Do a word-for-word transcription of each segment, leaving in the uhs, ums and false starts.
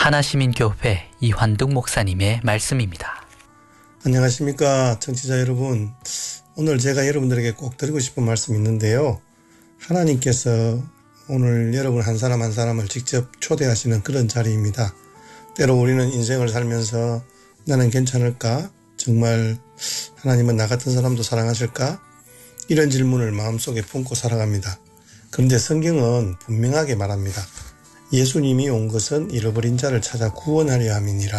하나시민교회 이환득 목사님의 말씀입니다. 안녕하십니까 청취자 여러분. 오늘 제가 여러분들에게 꼭 드리고 싶은 말씀이 있는데요. 하나님께서 오늘 여러분 한 사람 한 사람을 직접 초대하시는 그런 자리입니다. 때로 우리는 인생을 살면서 나는 괜찮을까? 정말 하나님은 나 같은 사람도 사랑하실까? 이런 질문을 마음속에 품고 살아갑니다. 그런데 성경은 분명하게 말합니다. 예수님이 온 것은 잃어버린 자를 찾아 구원하려 함이니라.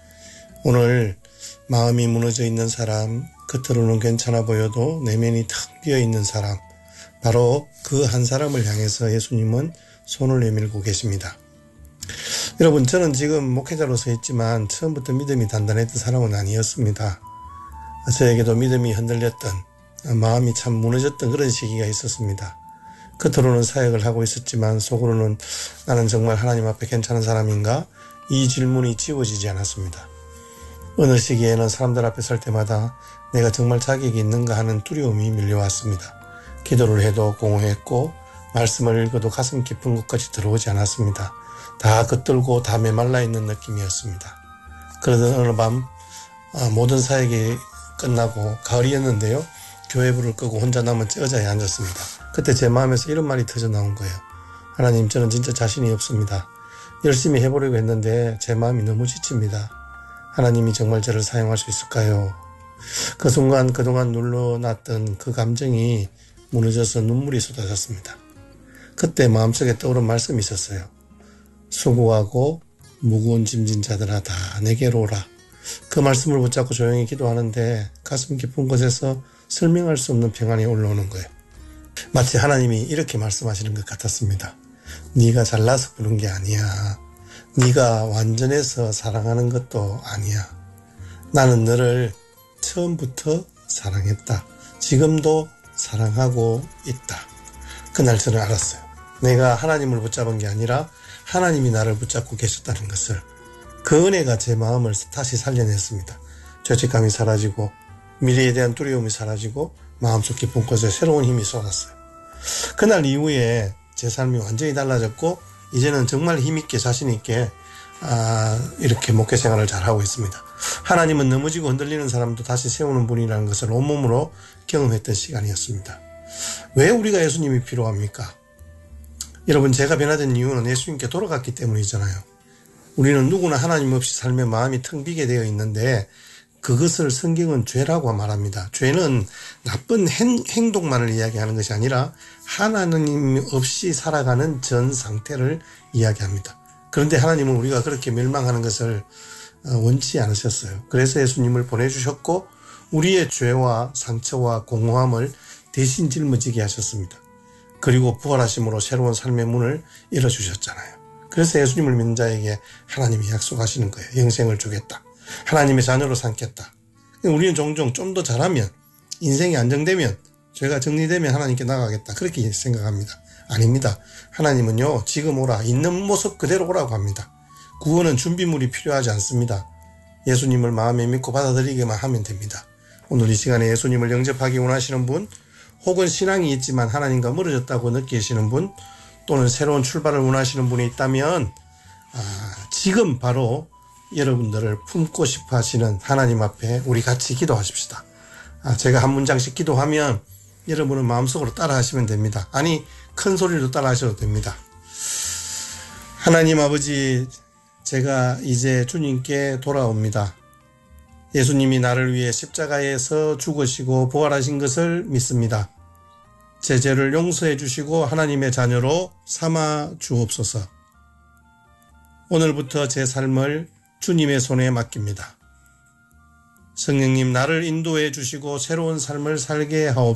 오늘 마음이 무너져 있는 사람, 겉으로는 괜찮아 보여도 내면이 텅 비어 있는 사람, 바로 그 한 사람을 향해서 예수님은 손을 내밀고 계십니다. 여러분, 저는 지금 목회자로서 있지만 처음부터 믿음이 단단했던 사람은 아니었습니다. 저에게도 믿음이 흔들렸던, 마음이 참 무너졌던 그런 시기가 있었습니다. 겉으로는 사역을 하고 있었지만 속으로는 나는 정말 하나님 앞에 괜찮은 사람인가? 이 질문이 지워지지 않았습니다. 어느 시기에는 사람들 앞에 설 때마다 내가 정말 자격이 있는가 하는 두려움이 밀려왔습니다. 기도를 해도 공허했고 말씀을 읽어도 가슴 깊은 곳까지 들어오지 않았습니다. 다 겉돌고 다 메말라 있는 느낌이었습니다. 그러던 어느 밤 모든 사역이 끝나고 가을이었는데요. 교회 불을 끄고 혼자 남은 의자에 앉았습니다. 그때 제 마음에서 이런 말이 터져 나온 거예요. 하나님, 저는 진짜 자신이 없습니다. 열심히 해보려고 했는데 제 마음이 너무 지칩니다. 하나님이 정말 저를 사용할 수 있을까요? 그 순간 그동안 눌러놨던 그 감정이 무너져서 눈물이 쏟아졌습니다. 그때 마음속에 떠오른 말씀이 있었어요. 수고하고 무거운 짐진 자들아 다 내게로 오라. 그 말씀을 붙잡고 조용히 기도하는데 가슴 깊은 곳에서 설명할 수 없는 평안이 올라오는 거예요. 마치 하나님이 이렇게 말씀하시는 것 같았습니다. 네가 잘나서 그런 게 아니야. 네가 완전해서 사랑하는 것도 아니야. 나는 너를 처음부터 사랑했다. 지금도 사랑하고 있다. 그날 저는 알았어요. 내가 하나님을 붙잡은 게 아니라 하나님이 나를 붙잡고 계셨다는 것을. 그 은혜가 제 마음을 다시 살려냈습니다. 죄책감이 사라지고 미래에 대한 두려움이 사라지고 마음속 깊은 곳에 새로운 힘이 쏟았어요. 그날 이후에 제 삶이 완전히 달라졌고 이제는 정말 힘있게 자신있게 아, 이렇게 목회 생활을 잘하고 있습니다. 하나님은 넘어지고 흔들리는 사람도 다시 세우는 분이라는 것을 온몸으로 경험했던 시간이었습니다. 왜 우리가 예수님이 필요합니까? 여러분, 제가 변화된 이유는 예수님께 돌아갔기 때문이잖아요. 우리는 누구나 하나님 없이 삶의 마음이 텅 비게 되어 있는데 그것을 성경은 죄라고 말합니다. 죄는 나쁜 행, 행동만을 이야기하는 것이 아니라 하나님 없이 살아가는 전 상태를 이야기합니다. 그런데 하나님은 우리가 그렇게 멸망하는 것을 원치 않으셨어요. 그래서 예수님을 보내주셨고 우리의 죄와 상처와 공허함을 대신 짊어지게 하셨습니다. 그리고 부활하심으로 새로운 삶의 문을 열어주셨잖아요. 그래서 예수님을 믿는 자에게 하나님이 약속하시는 거예요. 영생을 주겠다. 하나님의 자녀로 삼겠다. 우리는 종종 좀 더 잘하면, 인생이 안정되면, 죄가 정리되면 하나님께 나가겠다. 그렇게 생각합니다. 아닙니다. 하나님은요, 지금 오라. 있는 모습 그대로 오라고 합니다. 구원은 준비물이 필요하지 않습니다. 예수님을 마음에 믿고 받아들이기만 하면 됩니다. 오늘 이 시간에 예수님을 영접하기 원하시는 분, 혹은 신앙이 있지만 하나님과 멀어졌다고 느끼시는 분, 또는 새로운 출발을 원하시는 분이 있다면 아, 지금 바로 여러분들을 품고 싶어 하시는 하나님 앞에 우리 같이 기도하십시다. 아, 제가 한 문장씩 기도하면 여러분은 마음속으로 따라 하시면 됩니다. 아니, 큰 소리로 따라 하셔도 됩니다. 하나님 아버지, 제가 이제 주님께 돌아옵니다. 예수님이 나를 위해 십자가에서 죽으시고 부활하신 것을 믿습니다. 제 죄를 용서해 주시고 하나님의 자녀로 삼아 주옵소서. 오늘부터 제 삶을 주님의 손에 맡깁니다. 성령님, 나를 인도해 주시고 새로운 삶을 살게 하옵소서.